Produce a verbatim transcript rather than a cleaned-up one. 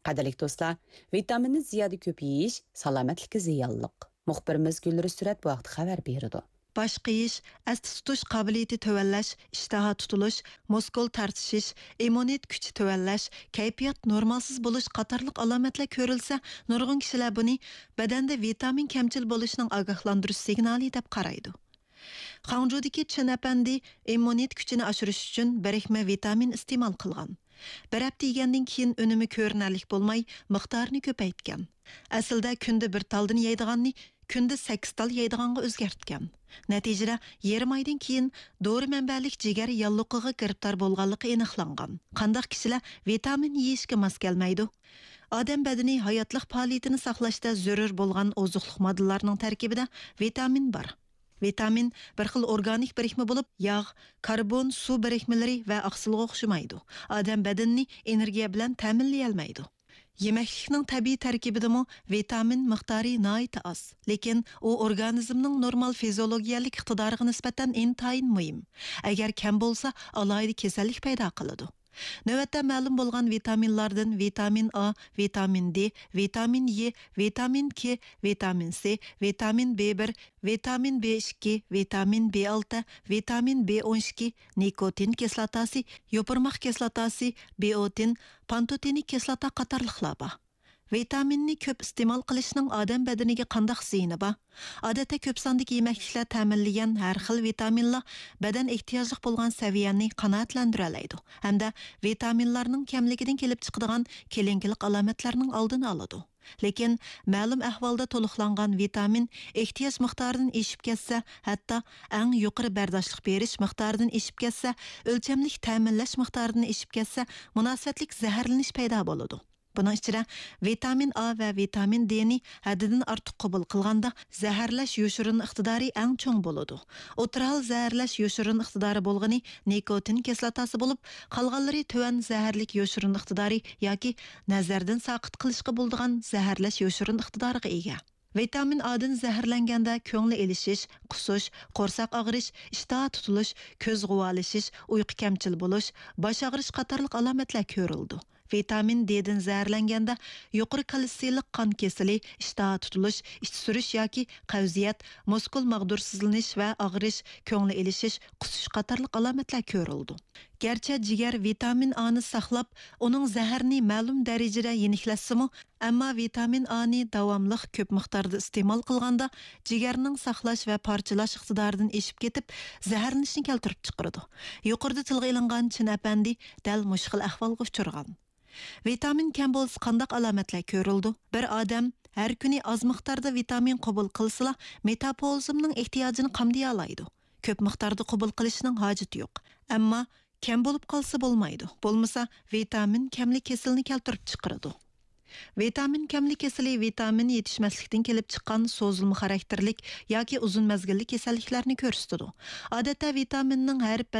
Qadrlik do'stlar, vitaminni ziyoda ko'p yeyish salomatlikka ziyonliq. Muxbirimiz Gulnur Surat bu vaqt xabar berdi. Baş qiyish, asti tutish qobiliyati tövenlash, ishtaha tutilish, muskul tartishish, immunit kuchi tövenlash, kayfiyat normalsiz bo'lish qatorliq alomatlar ko'rilsa, nurg'un kishilar buni badanda vitamin kamchil bo'lishining ogohlantirish signali deb qaraydi. Hangzhoudagi Chin apandi immunit kuchini oshirish uchun birikma vitamin iste'mol qilgan. Bir hafta yegandan keyin unumi ko'rinarlik bo'lmay, miqdorini ko'paytgan. Aslida kunda bir taldan yeydiganni kunda sakkiz tal yeydiganga o'zgartgan. Natijada yarim oydan keyin dori manbalik jigar yalluqiga giribtor bo'lganligi aniqlangan. Qandaq kishilar vitamin yeyishga mos kelmaydi? Odam badani hayotlik faoliyatini saqlashda zarur bo'lgan ozuqlik moddalarining tarkibida vitamin bor. Vitamin bir xil organik birikma bo'lib, yog', karbon, suv birikmalari va oqsilga o'xshamaydi. Odam badanini energiya bilan ta'minlay olmaydi. Yemeklikning tabiiy tarkibidami vitamin miqdori nihoyat oz, lekin u organizmning normal fiziologiyalik iqtidoriga nisbatan intayin muhim. Agar kam bo'lsa, alohida kasallik paydo qiladi. Navbatda ma'lum bo'lgan vitaminlardan vitamin A, vitamin D, vitamin E, vitamin K, vitamin C, vitamin B bir, vitamin B ikki, vitamin B olti, vitamin B o'n ikki, nikotin kislotasi, yopirmoq kislotasi, biotin, pantotenik kislota qatorliqlar bor. Vitaminni ko'p iste'mol qilishning odam badaniga qanday ziyoni bor? Odatda ko'p sondagi yemekliklar ta'minlagan har xil vitaminlar badan ehtiyojli bo'lgan saviyani qanoatlantira oladi hamda vitaminlarning kamligidan kelib chiqadigan kelinkilik alomatlarning oldini oladi. Lekin ma'lum ahvolda to'liqlangan vitamin ehtiyoj miqdoridan eshib ketsa, hatto eng yuqori bardoshlik berish miqdoridan eshib ketsa, o'lchamlik ta'minlash miqdoridan eshib ketsa, munosabatlik zaharlanish paydo bo'ladi. Bunun ichida vitamin A va vitamin D ni haddidan ortiq qabul qilganda zaharlash yoshirin iqtidori eng cho'ng bo'ladi. O'tiral zaharlash yoshirin iqtidori bo'lgani nikotin kislotasi bo'lib, qolganlari tuvan zaharlik yoshirin iqtidori yoki nazardan saqit qilishga bo'ladigan zaharlash yoshirin iqtidoriga ega. Vitamin A'dan zaharlanganda ko'ngli elishish, qusish, qo'rsoq og'rish, ishtaha tutilish, ko'z g'uvalishish, uyqu kamchil bo'lish, bosh og'rish qatorliq alomatlar ko'rildi. Vitamin D'dan zaharlanganda yuqori kalsiylik qon kesili, ishtaha tutilish, ish surish yoki qavziyat, muskul mag'dursizlanish va og'rish, ko'ngli elishish, qusish qatorliq alomatlar ko'rildi. Gerçi jigar vitamin A'ni saqlab, uning zaharni ma'lum darajada yeniklashsimi, ammo vitamin A'ni davomli ko'p miqdorda iste'mol qilganda jigarning saqlash va parchalash iqtidoridan eshib ketib, zaharlanishni keltirib chiqaradi. Yuqorida tilga ilingan Chin apandi dal mushkil ahvolga uchragan. Vitamin kam bo'lsa qanday alomatlar ko'rildi? Bir odam har kuni oz miqdorda vitamin qabul qilsa, metabolizmning ehtiyojini qamday oladi. Ko'p miqdorda qabul qilishning hojati yo'q. Ammo kam bo'lib qolsa bo'lmaydi. Bo'lmasa vitamin kamlik kasalini keltirib chiqaradi. Vitamin kamlik kasali vitamin yetishmaslikdan kelib chiqqan so'zilma xarakterlik yoki uzun mazgilli kasalliklarni ko'rsatadi. Odatda vitaminning har